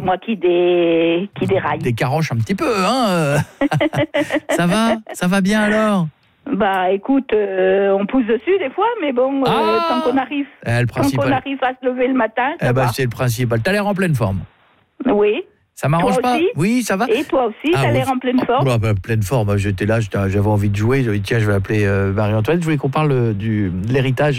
moi qui déraille. Des caroches un petit peu, hein. Ça va bien alors? Bah écoute, on pousse dessus des fois, mais bon, tant qu'on arrive, à se lever le matin, ça va. C'est le principal. T'as l'air en pleine forme. Oui. Ça m'arrange pas? Oui, ça va. Et toi aussi, t'as l'air en pleine forme? Pleine forme, j'étais là, j'avais envie de jouer. J'avais dit, tiens, je vais appeler Marie-Antoinette. Je voulais qu'on parle de l'héritage.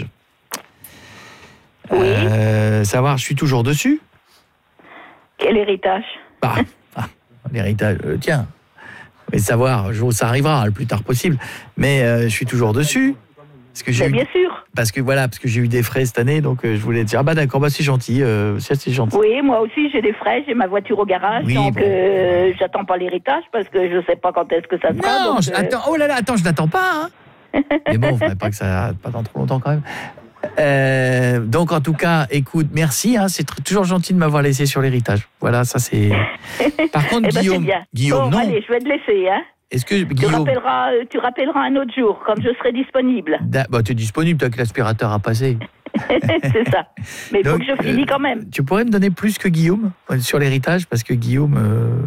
Oui. Savoir, je suis toujours dessus. Quel héritage? L'héritage, tiens. Mais savoir, ça arrivera le plus tard possible. Mais je suis toujours dessus. Bien sûr. Parce que j'ai eu des frais cette année, donc je voulais dire, d'accord, c'est gentil, c'est gentil. Oui, moi aussi j'ai des frais, j'ai ma voiture au garage, donc j'attends pas l'héritage parce que je sais pas quand est-ce que ça sera. Non, attends, je n'attends pas. Hein. Mais bon, il faudrait pas que ça pas dans trop longtemps quand même. Donc en tout cas, écoute, merci, hein, c'est toujours gentil de m'avoir laissé sur l'héritage. Voilà, ça c'est. Par contre, Guillaume, non. Allez, je vais te laisser, hein. Est-ce que Guillaume... tu rappelleras un autre jour, comme je serai disponible. Tu es disponible, toi, que l'aspirateur a passé. C'est ça. Mais il faut que je finisse quand même. Tu pourrais me donner plus que Guillaume sur l'héritage, parce que Guillaume...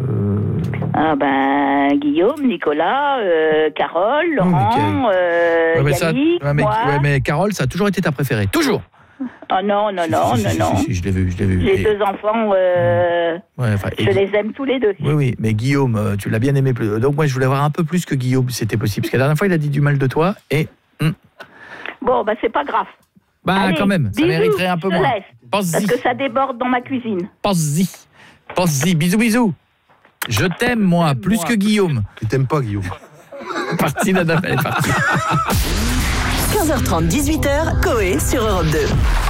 Guillaume, Nicolas, Carole, Laurent, Yannick, moi... mais Carole, ça a toujours été ta préférée. Toujours. Oh non. Si, je l'ai vu. J'ai deux enfants, je les aime tous les deux. Oui, mais Guillaume, tu l'as bien aimé plus. Donc moi, je voulais avoir un peu plus que Guillaume, si c'était possible. Parce que la dernière fois, il a dit du mal de toi et... Bon, c'est pas grave. Allez, quand même, ça mériterait un peu moins. Parce que ça déborde dans ma cuisine. Pense-y, bisous. Je t'aime, moi, plus que Guillaume. Tu t'aimes pas, Guillaume. Parti, Nana, elle est partie. 15h30, 18h, Coé sur Europe 2.